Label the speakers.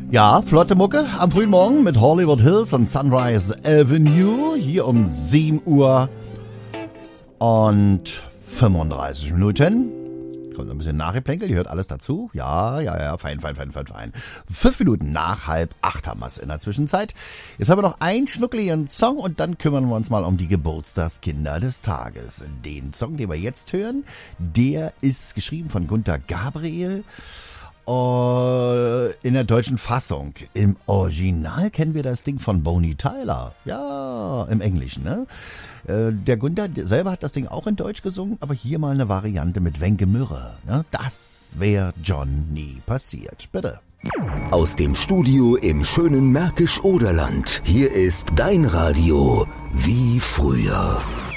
Speaker 1: Ja, flotte Mucke am frühen Morgen mit Hollywood Hills und Sunrise Avenue hier um 7 Uhr und 35 Minuten. Kommt ein bisschen Nachgeplänkel, ihr hört alles dazu. Ja, fein. 5 Minuten nach 7:30 haben wir es in der Zwischenzeit. Jetzt haben wir noch einen schnuckeligen Song und dann kümmern wir uns mal um die Geburtstagskinder des Tages. Den Song, den wir jetzt hören, der ist geschrieben von Gunter Gabriel. In der deutschen Fassung. Im Original kennen wir das Ding von Bonnie Tyler. Ja, im Englischen, ne? Der Gunther selber hat das Ding auch in Deutsch gesungen, aber hier mal eine Variante mit Wenke Mürre. Ne? Das wäre John nie passiert. Bitte.
Speaker 2: Aus dem Studio im schönen Märkisch-Oderland. Hier ist dein Radio wie früher.